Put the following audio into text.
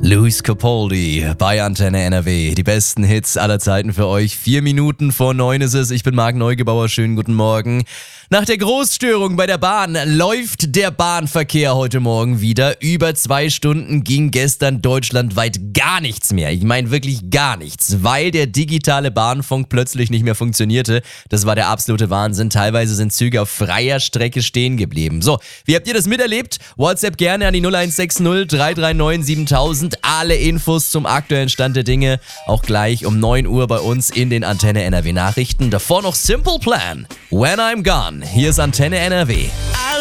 Luis Capaldi bei Antenne NRW. Die besten Hits aller Zeiten für euch. 4 Minuten vor 9 ist es. Ich bin Marc Neugebauer. Schönen guten Morgen. Nach der Großstörung bei der Bahn läuft der Bahnverkehr heute Morgen wieder. Über 2 Stunden ging gestern deutschlandweit gar nichts mehr. Ich meine wirklich gar nichts, weil der digitale Bahnfunk plötzlich nicht mehr funktionierte. Das war der absolute Wahnsinn. Teilweise sind Züge auf freier Strecke stehen geblieben. So, wie habt ihr das miterlebt? WhatsApp gerne an die 0160 339 7000. Alle Infos zum aktuellen Stand der Dinge auch gleich um 9 Uhr bei uns in den Antenne NRW Nachrichten. Davor noch Simple Plan, When I'm Gone. Hier ist Antenne NRW.